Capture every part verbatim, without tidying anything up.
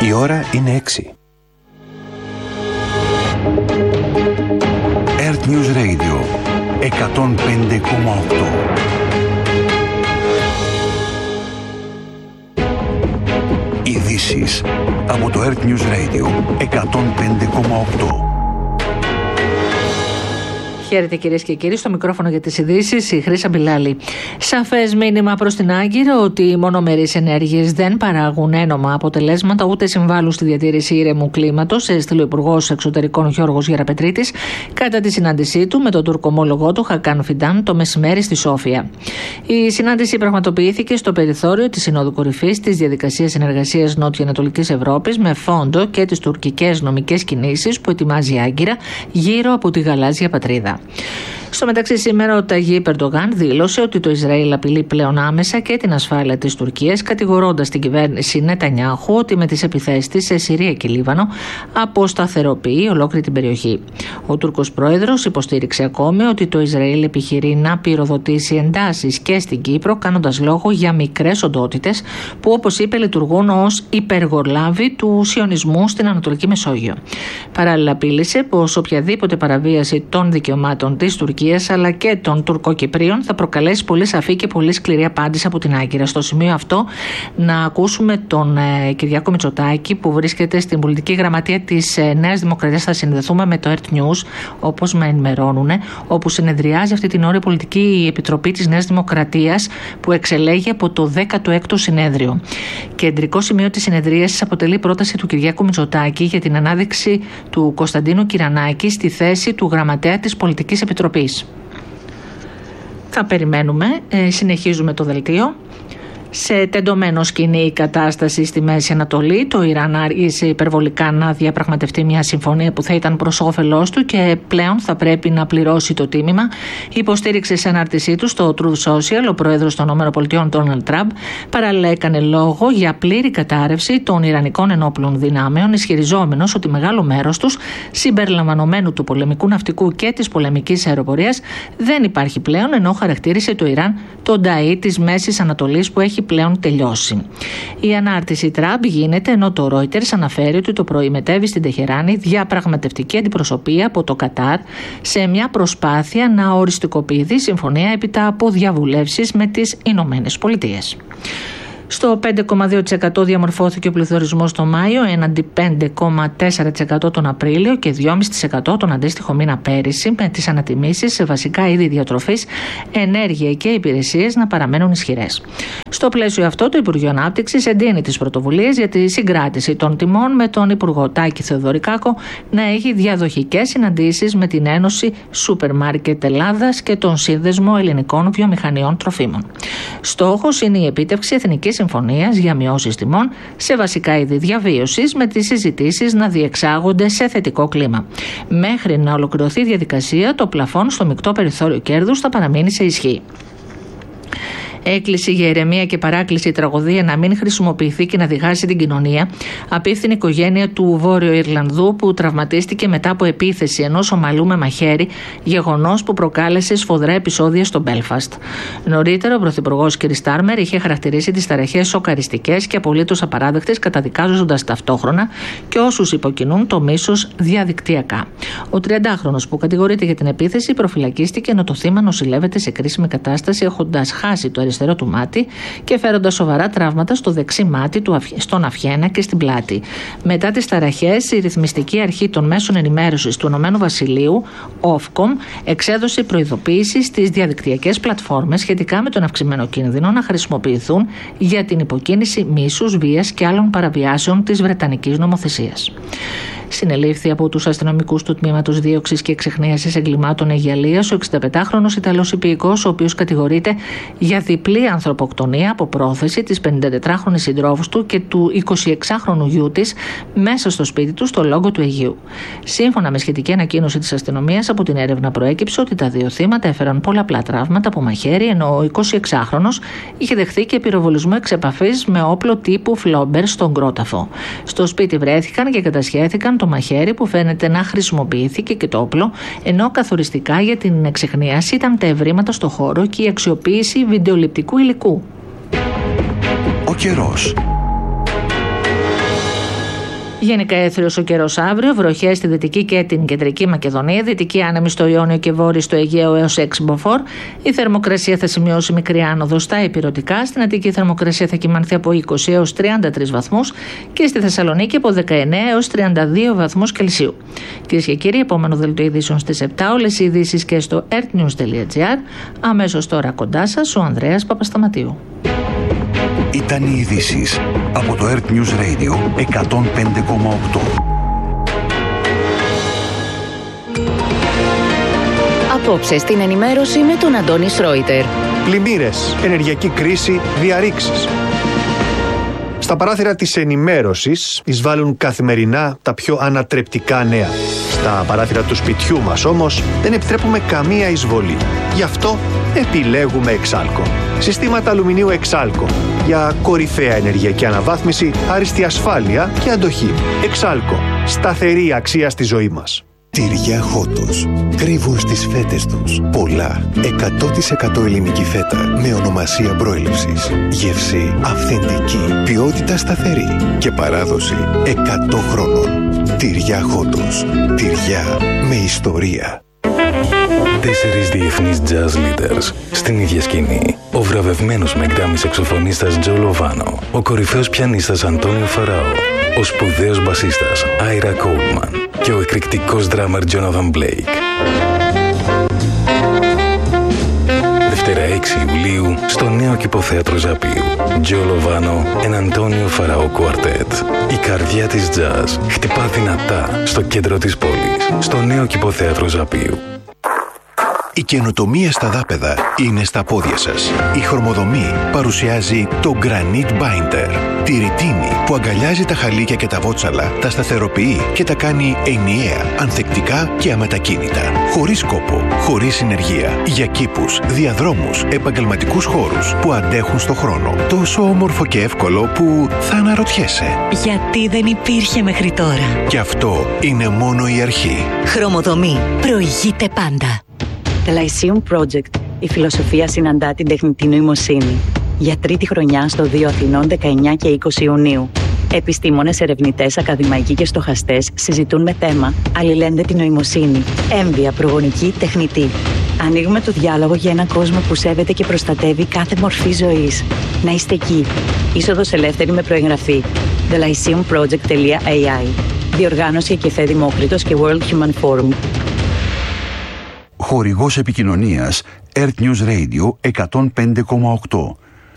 Η ώρα είναι έξι. Earth News Radio εκατόν πέντε κόμμα οκτώ. Ειδήσεις από το Earth News Radio εκατόν πέντε κόμμα οκτώ. Χαίρετε κυρίες και κύριοι, στο μικρόφωνο για τις ειδήσεις η Χρύσα Μπιλάλη. Σαφές μήνυμα προς την Άγκυρα ότι οι μονομερείς ενέργειες δεν παράγουν ένομα αποτελέσματα ούτε συμβάλλουν στη διατήρηση ήρεμου κλίματος, έστειλε ο Υπουργός Εξωτερικών Γιώργος Γεραπετρίτης κατά τη συνάντησή του με τον Τούρκο ομόλογό του Χακάν Φιντάν το μεσημέρι στη Σόφια. Η συνάντηση πραγματοποιήθηκε στο περιθώριο της Συνόδου Κορυφής της Διαδικασίας Συνεργασίας Νότιο-Ανατολικής Ευρώπης με φόντο και τις τουρκικές νομικές κινήσεις που ετοιμάζει η Άγκυρα γύρω από τη γαλάζια πατρίδα. Στο μεταξύ, σήμερα ο Ταγίπ Ερντογάν δήλωσε ότι το Ισραήλ απειλεί πλέον άμεσα και την ασφάλεια της Τουρκίας, κατηγορώντας την κυβέρνηση Νετανιάχου ότι με τις επιθέσεις της σε Συρία και Λίβανο αποσταθεροποιεί ολόκληρη την περιοχή. Ο Τούρκος πρόεδρος υποστήριξε ακόμη ότι το Ισραήλ επιχειρεί να πυροδοτήσει εντάσεις και στην Κύπρο, κάνοντας λόγο για μικρές οντότητες που, όπως είπε, λειτουργούν ως υπεργολάβοι του σιωνισμού στην Ανατολική Μεσόγειο. Παράλληλα, απείλησε πως οποιαδήποτε παραβίαση των δικαιωμάτων της Τουρκίας αλλά και των Τουρκοκυπρίων θα προκαλέσει πολύ σαφή και πολύ σκληρή απάντηση από την Άγκυρα. Στο σημείο αυτό, να ακούσουμε τον ε, Κυριάκο Μητσοτάκη που βρίσκεται στην πολιτική γραμματεία της ε, Νέας Δημοκρατίας. Θα συνδεθούμε με το Earth News, όπως με ενημερώνουν, όπου συνεδριάζει αυτή την ώρα η πολιτική επιτροπή της Νέας Δημοκρατίας που εξελέγει από το δέκατο έκτο συνέδριο. Κεντρικό σημείο της συνεδρίασης αποτελεί πρόταση του Κυριάκου Μητσοτάκη για την ανάδειξη του Κωνσταντίνου Κυρανάκη στη θέση του γραμματέα της πολιτικής επιτροπής. Θα περιμένουμε, ε, συνεχίζουμε το δελτίο. Σε τεντωμένο σκηνή η κατάσταση στη Μέση Ανατολή, το Ιράν άργησε υπερβολικά να διαπραγματευτεί μια συμφωνία που θα ήταν προς όφελός του και πλέον θα πρέπει να πληρώσει το τίμημα. Υποστήριξε σε ανάρτησή του στο Truth Social ο πρόεδρος των ΗΠΑ Ντόναλντ Τραμπ. Παράλληλα έκανε λόγο για πλήρη κατάρρευση των Ιρανικών ενόπλων δυνάμεων, ισχυριζόμενος ότι μεγάλο μέρος τους, συμπεριλαμβανομένου του πολεμικού ναυτικού και της πολεμικής αεροπορίας, δεν υπάρχει πλέον, ενώ χαρακτήρισε το Ιράν τον Νταΐ της Μέσης Ανατολής που έχει πλέον τελειώσει. Η ανάρτηση Τραμπ γίνεται ενώ το Reuters αναφέρει ότι το πρωί μετέβη στην Τεχεράνη διαπραγματευτική αντιπροσωπεία από το Κατάρ σε μια προσπάθεια να οριστικοποιηθεί συμφωνία έπειτα από διαβουλεύσεις με τις Ηνωμένες Πολιτείες. Στο πέντε κόμμα δύο τοις εκατό διαμορφώθηκε ο πληθωρισμός το Μάιο, έναντι πέντε κόμμα τέσσερα τοις εκατό τον Απρίλιο και δύο κόμμα πέντε τοις εκατό τον αντίστοιχο μήνα πέρυσι, με τις ανατιμήσεις σε βασικά είδη διατροφής, ενέργεια και υπηρεσίες να παραμένουν ισχυρές. Στο πλαίσιο αυτό, το Υπουργείο Ανάπτυξης εντείνει τις πρωτοβουλίες για τη συγκράτηση των τιμών, με τον Υπουργό Τάκη Θεοδωρικάκο να έχει διαδοχικές συναντήσεις με την Ένωση Σούπερ Μάρκετ Ελλάδας και τον Σύνδεσμο Ελληνικών Βιομηχανιών Τροφίμων. Στόχος είναι η επίτευξη εθνικής συμφωνίας για μειώσεις τιμών σε βασικά είδη διαβίωσης, με τις συζητήσεις να διεξάγονται σε θετικό κλίμα. Μέχρι να ολοκληρωθεί η διαδικασία, το πλαφόν στο μεικτό περιθώριο κέρδους θα παραμείνει σε ισχύ. Έκκληση για ηρεμία και παράκληση η τραγωδία να μην χρησιμοποιηθεί και να διχάσει την κοινωνία, απίφθηνε η οικογένεια του Βόρειο Ιρλανδού που τραυματίστηκε μετά από επίθεση ενός ομαλού με μαχαίρι, γεγονός που προκάλεσε σφοδρά επεισόδια στο Μπέλφαστ. Νωρίτερα, ο Πρωθυπουργός κ. Στάρμερ είχε χαρακτηρίσει τις ταραχές σοκαριστικές και απολύτως απαράδεκτες, καταδικάζοντας ταυτόχρονα και όσους υποκινούν το μίσος διαδικτυακά. Ο τριαντάχρονος που κατηγορείται για την επίθεση προφυλακίστηκε, ενώ το θύμα νοσηλεύεται σε κρίσιμη κατάσταση, έχοντας χάσει το αριστερό του μάτι και φέροντας σοβαρά τραύματα στο δεξί μάτι, στον αυχένα και στην πλάτη. Μετά τις ταραχές, η ρυθμιστική αρχή των μέσων ενημέρωσης του Ηνωμένου Βασιλείου, Ofcom, εξέδωσε προειδοποίηση στις διαδικτυακές πλατφόρμες σχετικά με τον αυξημένο κίνδυνο να χρησιμοποιηθούν για την υποκίνηση μίσους, βίας και άλλων παραβιάσεων της Βρετανικής νομοθεσίας. Συνελήφθη από τους αστυνομικούς του Τμήματος Δίωξης και Εξεχνίασης Εγκλημάτων Αιγιαλίας ο εξηνταπεντάχρονος Ιταλός υπηκός, ο οποίος κατηγορείται για διπλή ανθρωποκτονία από πρόθεση της πενηντατετράχρονης συντρόφου του και του εικοσιεξάχρονου γιού της μέσα στο σπίτι του στο Λόγκο του Αιγείου. Σύμφωνα με σχετική ανακοίνωση της αστυνομίας, από την έρευνα προέκυψε ότι τα δύο θύματα έφεραν πολλαπλά τραύματα από μαχαίρι, ενώ ο εικοσιεξάχρονος είχε δεχθεί και πυροβολισμό εξ επαφής με όπλο τύπου φλόμπερ στον κρόταφο. Στο σπίτι βρέθηκαν και κατασχέθηκαν το μαχαίρι που φαίνεται να χρησιμοποιήθηκε και το όπλο, ενώ καθοριστικά για την εξεχνίαση ήταν τα ευρήματα στο χώρο και η αξιοποίηση βιντεοληπτικού υλικού. Ο καιρός. Γενικά έθριος ο καιρός αύριο, βροχές στη Δυτική και την Κεντρική Μακεδονία, Δυτική άνεμη στο Ιόνιο και Βόρειο στο Αιγαίο έως έξι μποφόρ. Η θερμοκρασία θα σημειώσει μικρή άνοδο στα ηπειρωτικά. Στην Αττική η θερμοκρασία θα κυμανθεί από είκοσι έως τριάντα τρεις βαθμούς και στη Θεσσαλονίκη από δεκαεννέα έως τριάντα δύο βαθμούς Κελσίου. Κυρίες και κύριοι, επόμενο δελτίο ειδήσεων στις επτά. Όλες οι ειδήσεις και στο ερτ νιους τελεία τζι άρ. Αμέσως τώρα κοντά σας ο Ανδρέας Παπασταματίου. Ήταν οι ειδήσεις από το Earth News Radio εκατόν πέντε κόμμα οκτώ. Απόψε στην ενημέρωση με τον Αντώνη Σρόιτερ. Πλημμύρες, ενεργειακή κρίση, διαρρήξεις. Στα παράθυρα της ενημέρωσης εισβάλλουν καθημερινά τα πιο ανατρεπτικά νέα. Στα παράθυρα του σπιτιού μας όμως δεν επιτρέπουμε καμία εισβολή. Γι' αυτό επιλέγουμε Εξάλκο. Συστήματα αλουμινίου Εξάλκο για κορυφαία ενεργειακή αναβάθμιση, άριστη ασφάλεια και αντοχή. Εξάλκο. Σταθερή αξία στη ζωή μας. Τυριά Χότος. Κρύβουν στις φέτες τους πολλά εκατό τοις εκατό ελληνική φέτα με ονομασία προέλευσης. Γεύση αυθεντική, ποιότητα σταθερή και παράδοση εκατό χρόνων. Τυριά Χότος. Τυριά με ιστορία. Τέσσερις διεθνείς jazz leaders στην ίδια σκηνή. Ο βραβευμένος με γκράμι σαξοφωνίστας Τζο Λοβάνο, ο κορυφαίος πιανίστας Αντώνιο Φαράο, ο σπουδαίος μπασίστας Άιρα Κόλμαν και ο εκρηκτικός ντράμερ Τζόναθαν Μπλέικ. Δευτέρα έξι Ιουλίου στο νέο κηποθέατρο Ζαπίου. Τζο Λοβάνο and Αντώνιο Φαράο Κουαρτέτ. Η καρδιά της jazz χτυπά δυνατά στο κέντρο της πόλης, στο νέο κηποθέατρο Ζαπίου. Η καινοτομία στα δάπεδα είναι στα πόδια σας. Η Χρωμοδομή παρουσιάζει το Granite Binder. Τη ρητίνη που αγκαλιάζει τα χαλίκια και τα βότσαλα, τα σταθεροποιεί και τα κάνει ενιαία, ανθεκτικά και αμετακίνητα. Χωρίς κόπο, χωρίς συνεργεία. Για κήπους, διαδρόμους, επαγγελματικούς χώρους που αντέχουν στο χρόνο. Τόσο όμορφο και εύκολο που θα αναρωτιέσαι. Γιατί δεν υπήρχε μέχρι τώρα. Και αυτό είναι μόνο η αρχή. Χρωμοδομή. Προηγείται πάντα. The Lyceum Project. Η φιλοσοφία συναντά την τεχνητή νοημοσύνη. Για τρίτη χρονιά στο δύο Αθηνών δεκαεννέα και είκοσι Ιουνίου. Επιστήμονες, ερευνητές, ακαδημαϊκοί και στοχαστές συζητούν με θέμα αλληλένδετη νοημοσύνη. Έμβια, προγονική, τεχνητή. Ανοίγουμε το διάλογο για έναν κόσμο που σέβεται και προστατεύει κάθε μορφή ζωής. Να είστε εκεί. Είσοδος ελεύθερη με προεγγραφή. the lyceum project τελεία a i. Διοργάνωση Εκεφέ Δημόκριτος και World Human Forum. Χορηγός επικοινωνίας Earth News Radio εκατόν πέντε κόμμα οκτώ.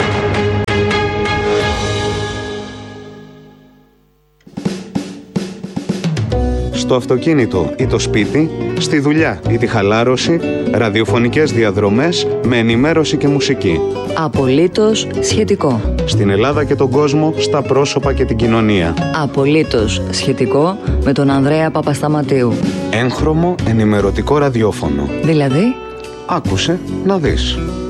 Στο αυτοκίνητο ή το σπίτι, στη δουλειά ή τη χαλάρωση, ραδιοφωνικές διαδρομές με ενημέρωση και μουσική. Απολύτως σχετικό. Στην Ελλάδα και τον κόσμο, στα πρόσωπα και την κοινωνία. Απολύτως σχετικό με τον Ανδρέα Παπασταματίου. Έγχρωμο ενημερωτικό ραδιόφωνο. Δηλαδή? Άκουσε να δεις.